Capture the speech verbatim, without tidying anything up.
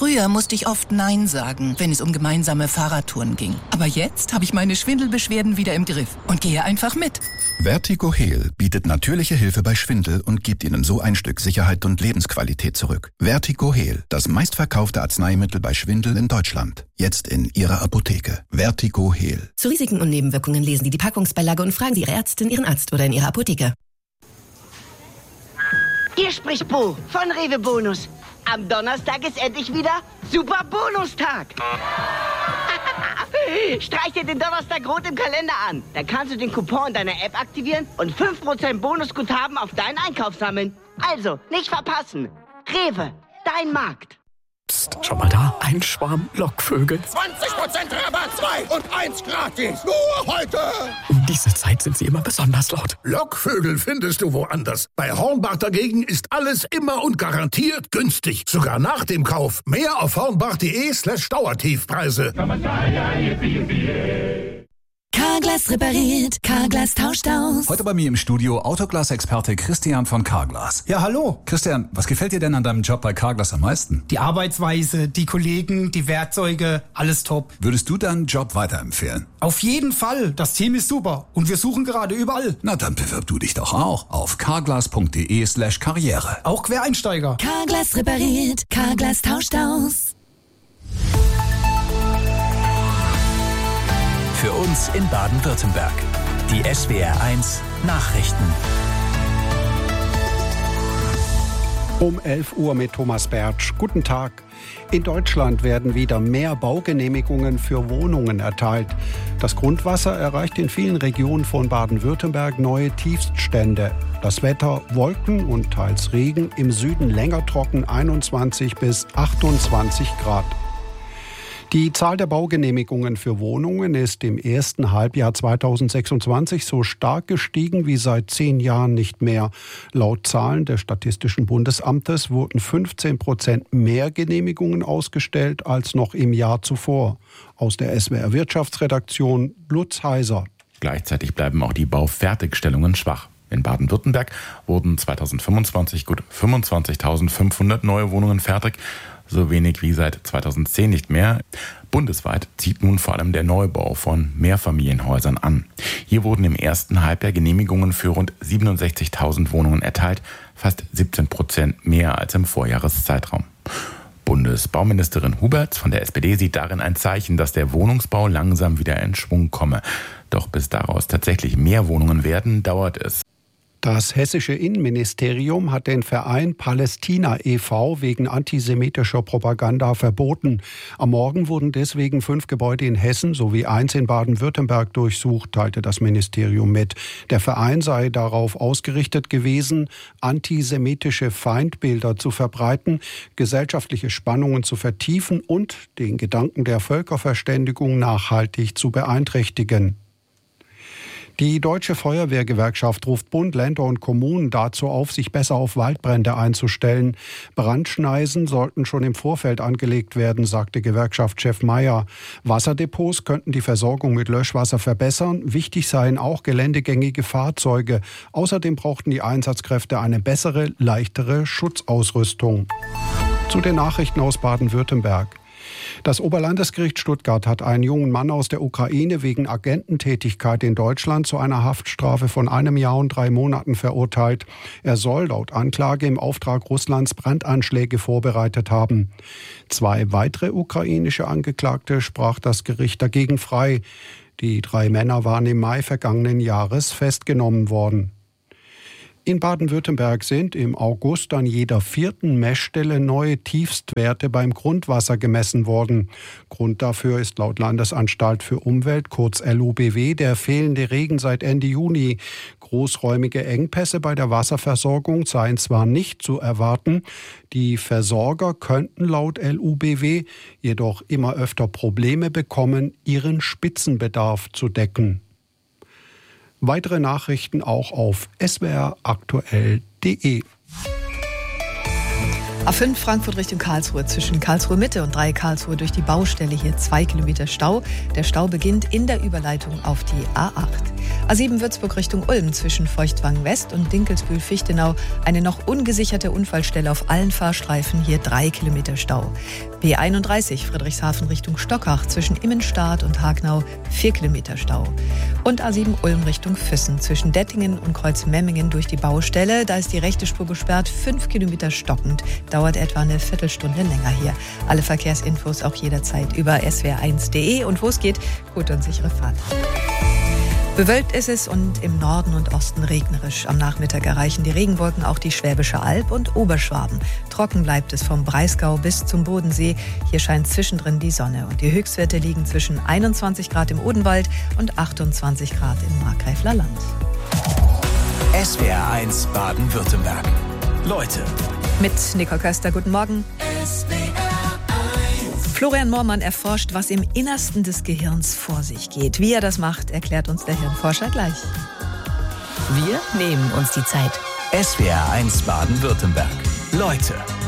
Früher musste ich oft Nein sagen, wenn es um gemeinsame Fahrradtouren ging. Aber jetzt habe ich meine Schwindelbeschwerden wieder im Griff und gehe einfach mit. Vertigo Heal bietet natürliche Hilfe bei Schwindel und gibt Ihnen so ein Stück Sicherheit und Lebensqualität zurück. Vertigo Heal, das meistverkaufte Arzneimittel bei Schwindel in Deutschland. Jetzt in Ihrer Apotheke. Vertigo Heal. Zu Risiken und Nebenwirkungen lesen Sie die Packungsbeilage und fragen Sie Ihre Ärztin, Ihren Arzt oder in Ihrer Apotheke. Hier spricht Bo von Rewe Bonus. Am Donnerstag ist endlich wieder Super Bonustag. Streich dir den Donnerstag rot im Kalender an. Dann kannst du den Coupon in deiner App aktivieren und fünf Prozent Bonusguthaben auf deinen Einkauf sammeln. Also, nicht verpassen. Rewe, dein Markt. Psst, schon mal da? Ein Schwarm Lockvögel. zwanzig Prozent Rabatt, zwei und eins gratis. Nur heute. Um diese Zeit sind sie immer besonders laut. Lockvögel findest du woanders. Bei Hornbach dagegen ist alles immer und garantiert günstig. Sogar nach dem Kauf. Mehr auf hornbach.de slash Dauertiefpreise. Carglass repariert, Carglass tauscht aus. Heute bei mir im Studio Autoglas-Experte Christian von Carglass. Ja, hallo. Christian, was gefällt dir denn an deinem Job bei Carglass am meisten? Die Arbeitsweise, die Kollegen, die Werkzeuge, alles top. Würdest du deinen Job weiterempfehlen? Auf jeden Fall. Das Team ist super. Und wir suchen gerade überall. Na, dann bewirb du dich doch auch auf carglass.de slash Karriere. Auch Quereinsteiger. Carglass repariert, Carglass tauscht aus. Für uns in Baden-Württemberg. Die S W R eins Nachrichten. Um elf Uhr mit Thomas Bertsch. Guten Tag. In Deutschland werden wieder mehr Baugenehmigungen für Wohnungen erteilt. Das Grundwasser erreicht in vielen Regionen von Baden-Württemberg neue Tiefststände. Das Wetter Wolken und teils Regen, im Süden länger trocken einundzwanzig bis achtundzwanzig Grad. Die Zahl der Baugenehmigungen für Wohnungen ist im ersten Halbjahr zweitausendsechsundzwanzig so stark gestiegen wie seit zehn Jahren nicht mehr. Laut Zahlen des Statistischen Bundesamtes wurden fünfzehn Prozent mehr Genehmigungen ausgestellt als noch im Jahr zuvor. Aus der S W R Wirtschaftsredaktion Lutz Heiser. Gleichzeitig bleiben auch die Baufertigstellungen schwach. In Baden-Württemberg wurden zweitausendfünfundzwanzig gut fünfundzwanzigtausendfünfhundert neue Wohnungen fertig. So wenig wie seit zweitausendzehn nicht mehr. Bundesweit zieht nun vor allem der Neubau von Mehrfamilienhäusern an. Hier wurden im ersten Halbjahr Genehmigungen für rund siebenundsechzigtausend Wohnungen erteilt, fast siebzehn Prozent mehr als im Vorjahreszeitraum. Bundesbauministerin Huberts von der S P D sieht darin ein Zeichen, dass der Wohnungsbau langsam wieder in Schwung komme. Doch bis daraus tatsächlich mehr Wohnungen werden, dauert es. Das hessische Innenministerium hat den Verein Palästina e V wegen antisemitischer Propaganda verboten. Am Morgen wurden deswegen fünf Gebäude in Hessen sowie eins in Baden-Württemberg durchsucht, teilte das Ministerium mit. Der Verein sei darauf ausgerichtet gewesen, antisemitische Feindbilder zu verbreiten, gesellschaftliche Spannungen zu vertiefen und den Gedanken der Völkerverständigung nachhaltig zu beeinträchtigen. Die Deutsche Feuerwehrgewerkschaft ruft Bund, Länder und Kommunen dazu auf, sich besser auf Waldbrände einzustellen. Brandschneisen sollten schon im Vorfeld angelegt werden, sagte Gewerkschaftschef Mayer. Wasserdepots könnten die Versorgung mit Löschwasser verbessern. Wichtig seien auch geländegängige Fahrzeuge. Außerdem brauchten die Einsatzkräfte eine bessere, leichtere Schutzausrüstung. Zu den Nachrichten aus Baden-Württemberg. Das Oberlandesgericht Stuttgart hat einen jungen Mann aus der Ukraine wegen Agententätigkeit in Deutschland zu einer Haftstrafe von einem Jahr und drei Monaten verurteilt. Er soll laut Anklage im Auftrag Russlands Brandanschläge vorbereitet haben. Zwei weitere ukrainische Angeklagte sprach das Gericht dagegen frei. Die drei Männer waren im Mai vergangenen Jahres festgenommen worden. In Baden-Württemberg sind im August an jeder vierten Messstelle neue Tiefstwerte beim Grundwasser gemessen worden. Grund dafür ist laut Landesanstalt für Umwelt, kurz L U B W, der fehlende Regen seit Ende Juni. Großräumige Engpässe bei der Wasserversorgung seien zwar nicht zu erwarten, die Versorger könnten laut L U B W jedoch immer öfter Probleme bekommen, ihren Spitzenbedarf zu decken. Weitere Nachrichten auch auf s w r aktuell punkt d e. A fünf Frankfurt Richtung Karlsruhe, zwischen Karlsruhe Mitte und drei Karlsruhe durch die Baustelle hier zwei Kilometer Stau. Der Stau beginnt in der Überleitung auf die A acht. A sieben Würzburg Richtung Ulm zwischen Feuchtwangen West und Dinkelsbühl-Fichtenau eine noch ungesicherte Unfallstelle auf allen Fahrstreifen, hier drei Kilometer Stau. B einunddreißig Friedrichshafen Richtung Stockach zwischen Immenstadt und Hagnau vier Kilometer Stau. Und A sieben Ulm Richtung Füssen zwischen Dettingen und Kreuzmemmingen durch die Baustelle. Da ist die rechte Spur gesperrt, fünf Kilometer stockend. Dauert etwa eine Viertelstunde länger hier. Alle Verkehrsinfos auch jederzeit über s w r eins punkt d e und wo es geht, gute und sichere Fahrt. Bewölkt ist es und im Norden und Osten regnerisch. Am Nachmittag erreichen die Regenwolken auch die Schwäbische Alb und Oberschwaben. Trocken bleibt es vom Breisgau bis zum Bodensee. Hier scheint zwischendrin die Sonne. Und die Höchstwerte liegen zwischen einundzwanzig Grad im Odenwald und achtundzwanzig Grad im Markgräfler Land. S W R eins Baden-Württemberg. Leute. Mit Nicole Köster, guten Morgen. S W R eins. Florian Moormann erforscht, was im Innersten des Gehirns vor sich geht. Wie er das macht, erklärt uns der Hirnforscher gleich. Wir nehmen uns die Zeit. S W R eins Baden-Württemberg. Leute.